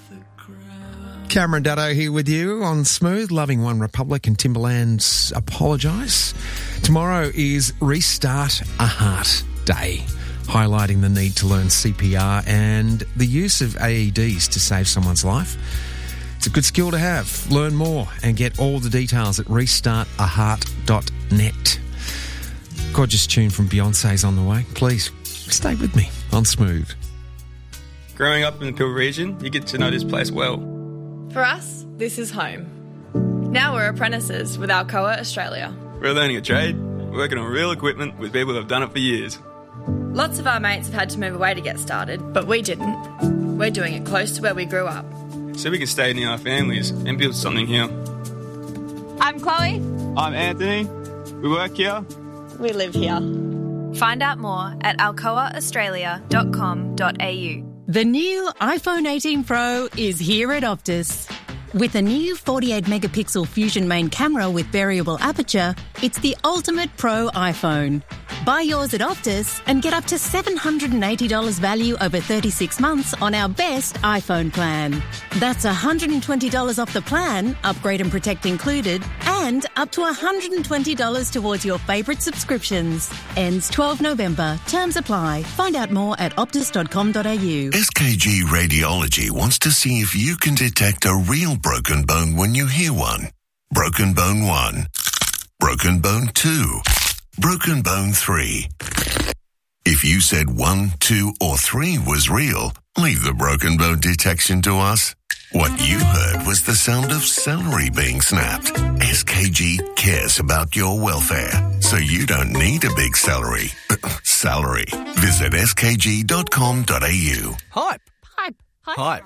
Cameron Daddo here with you on Smooth, loving One Republic and Timberland's Apologise. Tomorrow is Restart a Heart Day, highlighting the need to learn CPR and the use of AEDs to save someone's life. It's a good skill to have. Learn more and get all the details at restartaheart.net. Gorgeous tune from Beyonce's on the way. Please stay with me on Smooth. Growing up in the Peel region, you get to know this place well. For us, this is home. Now we're apprentices with Alcoa Australia. We're learning a trade, working on real equipment with people who have done it for years. Lots of our mates have had to move away to get started, but we didn't. We're doing it close to where we grew up. So we can stay near our families and build something here. I'm Chloe. I'm Anthony. We work here. We live here. Find out more at alcoaaustralia.com.au. The new iPhone 18 Pro is here at Optus. With a new 48-megapixel Fusion main camera with variable aperture, it's the ultimate pro iPhone. Buy yours at Optus and get up to $780 value over 36 months on our best iPhone plan. That's $120 off the plan, upgrade and protect included, and up to $120 towards your favourite subscriptions. Ends 12 November. Terms apply. Find out more at optus.com.au. SKG Radiology wants to see if you can detect a real broken bone when you hear one. Broken bone 1. Broken bone 2. Broken bone 3. If you said 1, 2 or 3 was real, leave the broken bone detection to us. What you heard was the sound of celery being snapped. SKG cares about your welfare, so you don't need a big salary. Salary. Visit skg.com.au. Hype. Hype.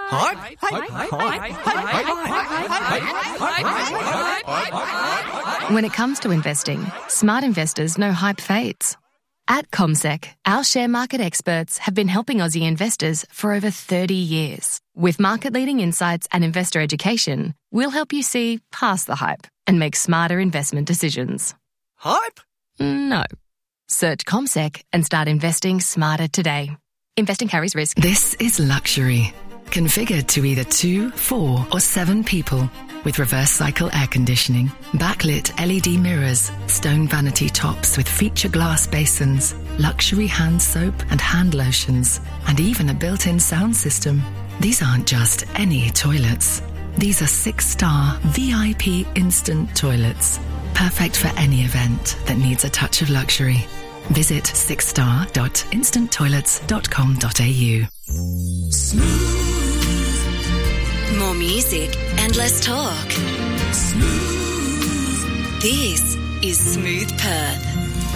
When it comes to investing, smart investors know hype fades. At CommSec, our share market experts have been helping Aussie investors for over 30 years. With market-leading insights and investor education, we'll help you see past the hype and make smarter investment decisions. Hype? No. Search CommSec and start investing smarter today. Investing carries risk. This is luxury. Configured to either 2, 4 or 7 people. With reverse cycle air conditioning, backlit LED mirrors, stone vanity tops with feature glass basins, luxury hand soap and hand lotions, and even a built-in sound system. These aren't just any toilets. These are 6-star VIP instant toilets. Perfect for any event that needs a touch of luxury. Visit 6star.instanttoilets.com.au. Smooth. More music and less talk. Smooth. This is Smooth Perth.